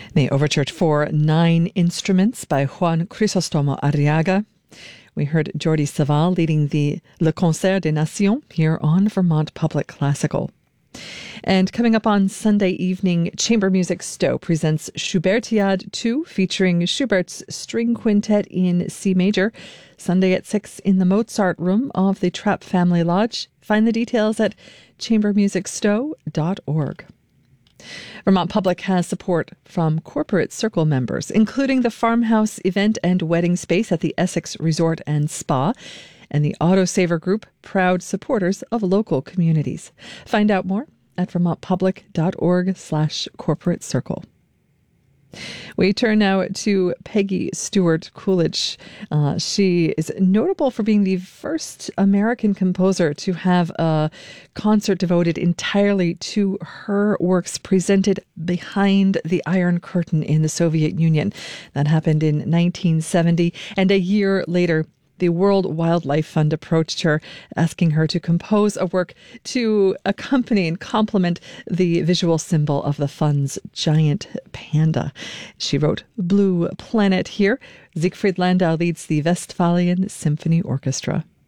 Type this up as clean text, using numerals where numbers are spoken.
The overture for 9 instruments by Juan Crisostomo Arriaga. We heard Jordi Savall leading the Le Concert des Nations here on Vermont Public Classical. And coming up on Sunday evening, Chamber Music Stowe presents Schubertiade 2 featuring Schubert's String Quintet in C major, Sunday at 6 in the Mozart Room of the Trapp Family Lodge. Find the details at chambermusicstowe.org. Vermont Public has support from Corporate Circle members, including the Farmhouse Event and Wedding Space at the Essex Resort and Spa, and the Autosaver Group, proud supporters of local communities. Find out more at vermontpublic.org/corporate circle. We turn now to Peggy Stewart Coolidge. She is notable for being the first American composer to have a concert devoted entirely to her works presented behind the Iron Curtain in the Soviet Union. That happened in 1970, and a year later, the World Wildlife Fund approached her, asking her to compose a work to accompany and complement the visual symbol of the fund's giant panda. She wrote Blue Planet here. Siegfried Landau leads the Westphalian Symphony Orchestra.